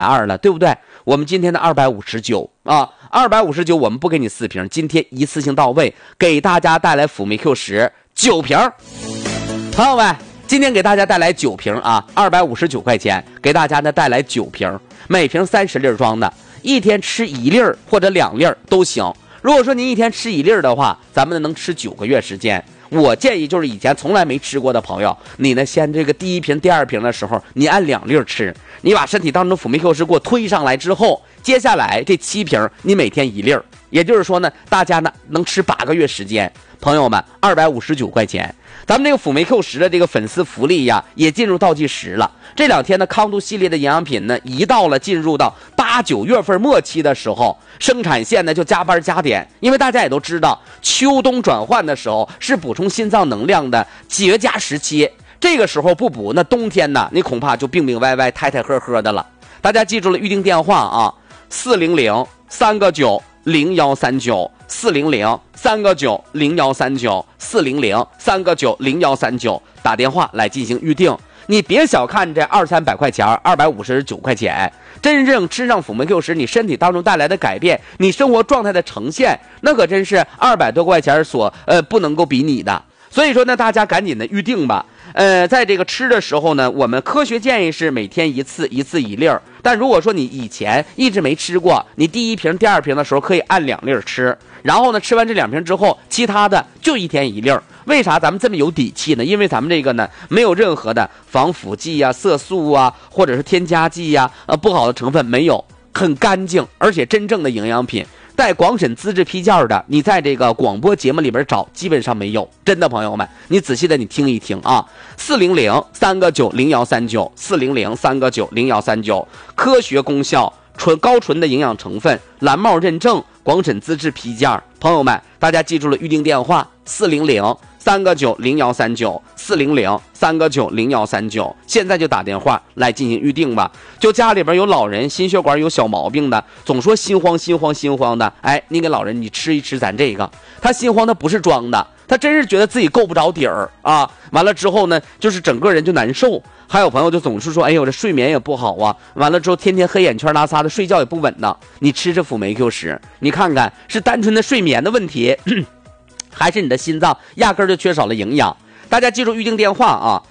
2了，对不对？我们今天的259啊，259我们不给你4瓶，今天一次性到位，给大家带来辅酶 Q10 9瓶。朋友们，今天给大家带来9瓶啊，259块钱，给大家呢带来9瓶，每瓶30粒装的，一天吃1粒或者2粒都行。如果说您一天吃1粒的话，咱们能吃9个月时间。我建议就是以前从来没吃过的朋友，你呢先这个第1瓶、第2瓶的时候，你按2粒吃，你把身体当中辅酶 Q10给我推上来之后，接下来这7瓶你每天1粒，也就是说呢，大家呢能吃8个月时间。朋友们，259块钱，咱们这个辅酶 Q10的这个粉丝福利呀，也进入倒计时了。这2天呢，康度系列的营养品呢，一到了进入到8、9月份末期的时候，生产线呢就加班加点，因为大家也都知道，秋冬转换的时候是补充心脏能量的绝佳时期。这个时候不补，那冬天呢，你恐怕就病病歪歪、太太呵呵的了。大家记住了预定电话啊，400-3个9-0139，400-3个9-0139，400-3个9-0139，打电话来进行预定。你别小看这200-300块钱，259块钱，真正吃上辅酶 Q10，你身体当中带来的改变，你生活状态的呈现，那可真是200多块钱所不能够比拟的。所以说呢，大家赶紧的预定吧。在这个吃的时候呢，我们科学建议是每天1次1粒。但如果说你以前一直没吃过，你第1瓶、第2瓶的时候可以按2粒吃，然后呢吃完这2瓶之后，其他的就一天1粒。为啥咱们这么有底气呢？因为咱们这个呢没有任何的防腐剂啊、色素啊，或者是添加剂啊、不好的成分没有，很干净，而且真正的营养品。带广审资质批件的，你在这个广播节目里边找，基本上没有。真的，朋友们，你仔细的你听一听啊，400-3个9-0139，400-3个9-0139，科学功效，高纯的营养成分，蓝帽认证，广审资质批件。朋友们，大家记住了预定电话400-3个9-0139，400-3个9-0139，现在就打电话来进行预定吧。就家里边有老人心血管有小毛病的，总说心慌的，哎，你给老人你吃一吃咱这个，他心慌他不是装的，他真是觉得自己够不着底儿啊。完了之后呢，就是整个人就难受。还有朋友就总是说，哎呦，这睡眠也不好啊，完了之后天天黑眼圈拉撒的，睡觉也不稳当。你吃这辅酶 Q10，你看看是单纯的睡眠的问题，还是你的心脏压根儿就缺少了营养？大家记住预定电话啊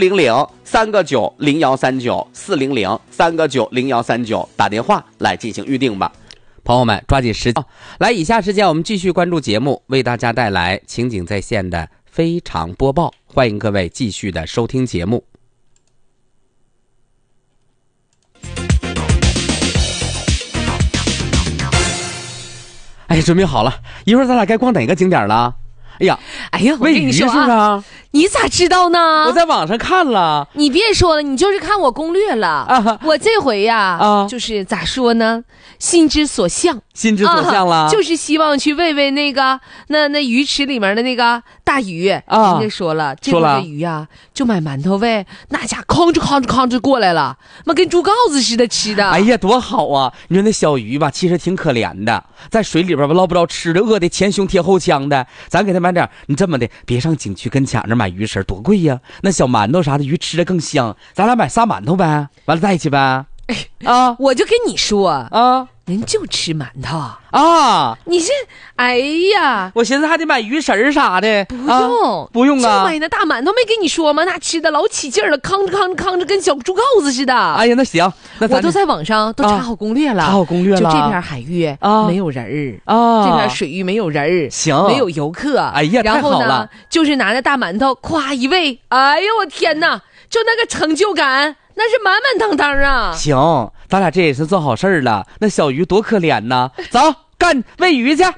，400-3个9-0139，400-3个9-0139，打电话来进行预定吧。朋友们抓紧时间，来，以下时间我们继续关注节目，为大家带来情景在线的非常播报，欢迎各位继续的收听节目。哎，准备好了，一会儿咱俩该逛哪个景点了？哎呀， 我跟你说啊，你咋知道呢？ 我在网上看了。 你别说了，你就是看我攻略了啊！我这回呀，就是咋说呢，心之所向了，就是希望去喂喂那个那鱼池里面的那个大鱼啊。人家说了，这回的鱼啊，就买馒头喂，那家吭哧过来了，妈跟猪羔子似的吃的。 哎呀，多好啊！你说那小鱼吧，其实挺可怜的，在水里边吧捞不着吃的，饿得前胸贴后腔的。咱给他买点，你这么的，别上景区跟前那买鱼食，多贵呀！那小馒头啥的，鱼吃的更香。咱俩买仨馒头呗，完了在一起呗。啊！ 我就跟你说啊， 人就吃馒头啊！ 你这，哎呀， 我寻思还得买鱼食啥的， 不用啊， 就买那大馒头，没跟你说吗？那吃的老起劲了，吭着跟小猪羔子似的。 哎呀，那行，那我都在网上都查好攻略了，就这片海域没有人儿啊，这片水域没有人儿， 行， 没有游客。 哎呀， 然后太好了， 就是拿着大馒头夸一喂，哎呦我天哪，就那个成就感。那是满腾啊！ 行，咱俩这也是做好事儿了。那小鱼多可怜呐！走，干喂鱼去！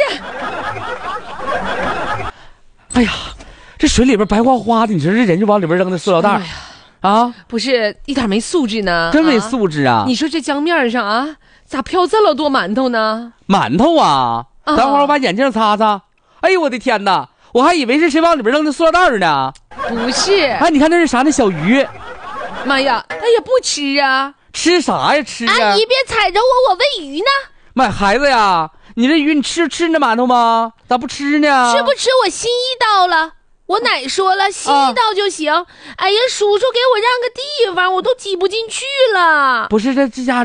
哎呀，这水里边白花花的，你说这人就往里边扔的塑料袋，啊， 不是一点没素质呢？ 真没素质啊！ 你说这江面上啊，咋飘这么多馒头呢？ 馒头啊！等会儿我把眼镜擦擦。哎呦我的天哪！我还以为是谁往里边扔的塑料袋呢。 不是。 哎，你看那是啥？那小鱼。 妈呀！哎呀，不吃啊！ 吃啥呀？吃啊！ 阿姨别踩着我喂鱼呢。 妈，孩子呀，你这鱼你吃那馒头吗？咋不吃呢？ 吃不吃我心意到了。 我奶说了，吸到就行。哎呀，叔叔给我让个地方，我都挤不进去了。 不是这家